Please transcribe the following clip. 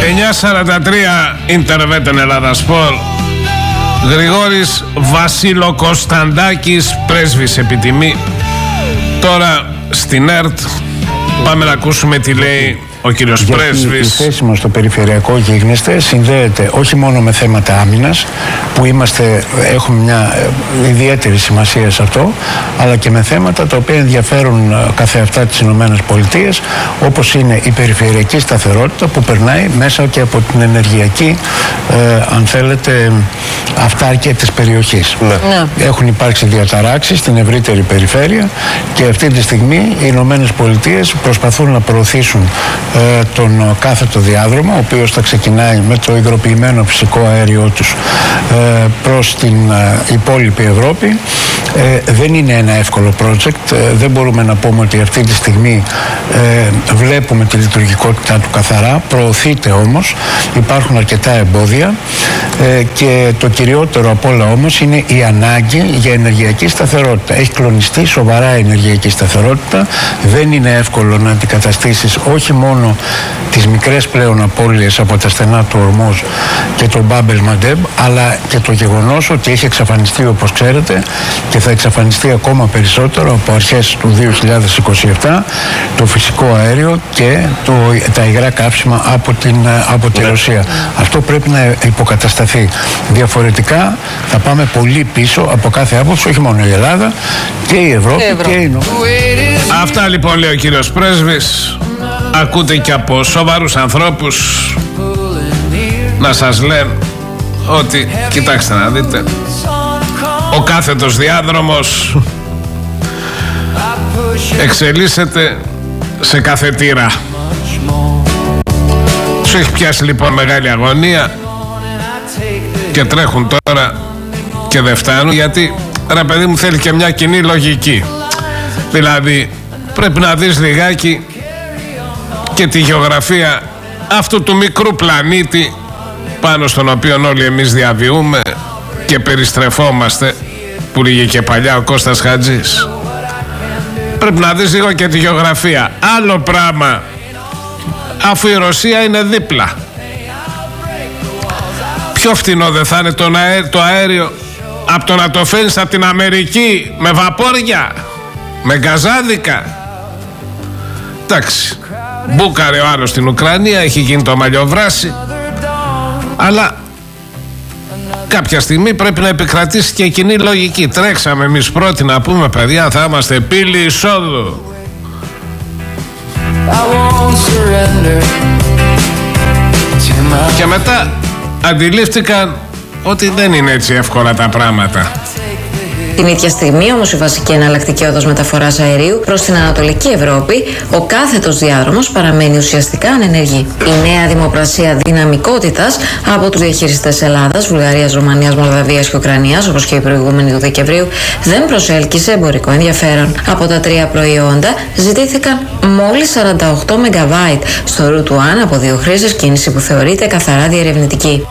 9:43 Ιντερβέτεν Ελλάδα Σπορ. Γρηγόρης Βασιλοκωνσταντάκης, πρέσβης επιτιμή. Τώρα στην ΕΡΤ πάμε να ακούσουμε τι λέει ο κύριος πρέσβης. Η θέση μας στο περιφερειακό γίγνεσθε συνδέεται όχι μόνο με θέματα άμυνας, που έχουμε μια ιδιαίτερη σημασία σε αυτό, αλλά και με θέματα τα οποία ενδιαφέρουν καθεαυτά τις Ηνωμένες Πολιτείες, όπως είναι η περιφερειακή σταθερότητα που περνάει μέσα και από την ενεργειακή, αν θέλετε, αυτάρκεια της περιοχής. Ναι. Έχουν υπάρξει διαταράξεις στην ευρύτερη περιφέρεια και αυτή τη στιγμή οι Ηνωμένες Πολιτείες προσπαθούν να προωθήσουν τον κάθετο διάδρομο, ο οποίος θα ξεκινάει με το υγροποιημένο φυσικό αέριό τους προς την υπόλοιπη Ευρώπη. Δεν είναι ένα εύκολο project. Δεν μπορούμε να πούμε ότι αυτή τη στιγμή βλέπουμε τη λειτουργικότητά του καθαρά. Προωθείται όμως, υπάρχουν αρκετά εμπόδια και το κυριότερο από όλα όμως είναι η ανάγκη για ενεργειακή σταθερότητα. Έχει κλονιστεί σοβαρά η ενεργειακή σταθερότητα. Δεν είναι εύκολο να αντικαταστήσεις όχι μόνο τις μικρές πλέον απώλειες από τα στενά του Ορμούζ και τον Μπάμπελ Μαντέμ, αλλά και το γεγονός ότι έχει εξαφανιστεί, όπως ξέρετε, και θα εξαφανιστεί ακόμα περισσότερο από αρχές του 2027 το φυσικό αέριο και τα υγρά καύσιμα από τη Ρωσία. Αυτό πρέπει να υποκατασταθεί. Διαφορετικά θα πάμε πολύ πίσω από κάθε άποψη, όχι μόνο η Ελλάδα και η Ευρώπη και η Νότια. Αυτά λοιπόν λέει ο κύριος πρέσβης. Ακούτε και από σοβαρούς ανθρώπους να σας λένε ότι κοιτάξτε να δείτε, ο κάθετος διάδρομος εξελίσσεται σε καθετήρα. Τους έχει πιάσει λοιπόν μεγάλη αγωνία και τρέχουν τώρα και δεν φτάνουν, γιατί ρε παιδί μου θέλει και μια κοινή λογική. Δηλαδή πρέπει να δεις λιγάκι και τη γεωγραφία αυτού του μικρού πλανήτη πάνω στον οποίο όλοι εμείς διαβιούμε και περιστρεφόμαστε, που λέγε και παλιά ο Κώστας Χατζής. Πρέπει να δεις λίγο και τη γεωγραφία. Άλλο πράγμα αφού η Ρωσία είναι δίπλα. Πιο φτηνό δεν θα είναι το αέριο από το να το φέρεις από την Αμερική με βαπόρια, με γκαζάδικα? Εντάξει, μπούκαρε ο άλλος στην Ουκρανία, έχει γίνει το μαλλιοβράσι, αλλά κάποια στιγμή πρέπει να επικρατήσει και κοινή λογική. Τρέξαμε εμείς πρώτοι να πούμε, παιδιά, θα είμαστε πύλη εισόδου. Και μετά αντιλήφθηκαν ότι δεν είναι έτσι εύκολα τα πράγματα. Την ίδια στιγμή όμως η βασική εναλλακτική οδός μεταφοράς αερίου προς την Ανατολική Ευρώπη, ο κάθετος διάδρομος, παραμένει ουσιαστικά ανενεργή. Η νέα δημοπρασία δυναμικότητας από τους διαχειριστές Ελλάδας, Βουλγαρίας, Ρουμανίας, Μολδαβίας και Ουκρανίας, όπως και η προηγούμενη του Δεκεμβρίου, δεν προσέλκυσε εμπορικό ενδιαφέρον. Από τα τρία προϊόντα ζητήθηκαν μόλις 48 ΜΒ στο Route 1 από δύο χρήσεις, κίνηση που θεωρείται καθαρά διερευνητική.